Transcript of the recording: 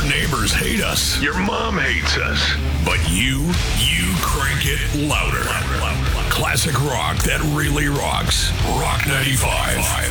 neighbors hate us. Your mom hates us. But you crank it louder. Classic rock that really rocks. Rock 95.